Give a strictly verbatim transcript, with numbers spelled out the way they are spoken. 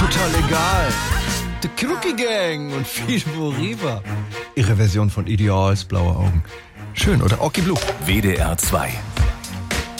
total egal. The Crookie Gang und Fido Riva. Ihre Version von Ideals, blaue Augen. Schön, oder? Oki Blue. W D R zwei.